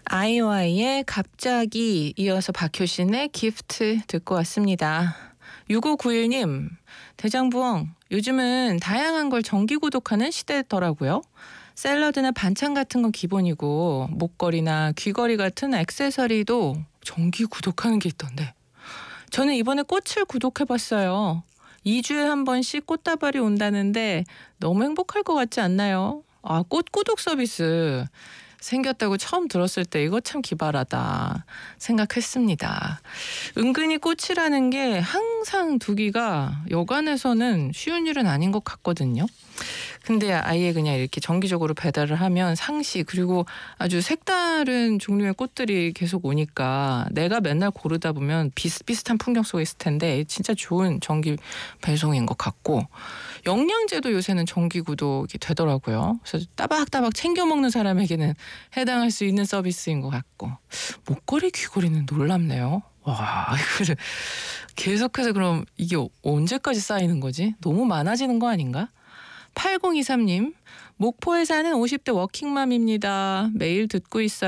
아이오아이의 갑자기 이어서 박효신의 기프트 듣고 왔습니다. 6591님, 대장부엉, 요즘은 다양한 걸 정기 구독하는 시대더라고요. 샐러드나 반찬 같은 건 기본이고 목걸이나 귀걸이 같은 액세서리도 정기 구독하는 게 있던데. 저는 이번에 꽃을 구독해봤어요. 2주에 한 번씩 꽃다발이 온다는데 너무 행복할 것 같지 않나요? 아, 꽃 구독 서비스 생겼다고 처음 들었을 때 이거 참 기발하다 생각했습니다. 은근히 꽃이라는 게 항상 두기가 여간에서는 쉬운 일은 아닌 것 같거든요. 근데 아예 그냥 이렇게 정기적으로 배달을 하면 상시 그리고 아주 색다른 종류의 꽃들이 계속 오니까 내가 맨날 고르다 보면 비슷비슷한 풍경 속에 있을 텐데 진짜 좋은 정기 배송인 것 같고 영양제도 요새는 정기 구독이 되더라고요. 그래서 따박따박 챙겨 먹는 사람에게는 해당할 수 있는 서비스인 것 같고 목걸이 귀걸이는 놀랍네요. 와, 이거를 계속해서 그럼 이게 언제까지 쌓이는 거지? 너무 많아지는 거 아닌가? 8023님, 목포에 사는 50대 워킹맘입니다. 매일 듣고 있어요.